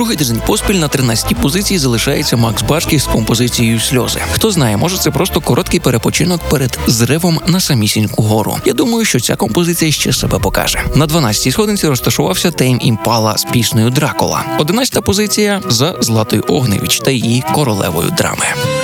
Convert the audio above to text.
Другий тиждень поспіль на 13-й позиції залишається Макс Барських з композицією «Сльози». Хто знає, може це просто короткий перепочинок перед зривом на самісіньку гору. Я думаю, що ця композиція ще себе покаже. На 12-й сходинці розташувався Тейм Імпала з піснею «Дракула». 11-та позиція за Златою Огневич та її королевою драми.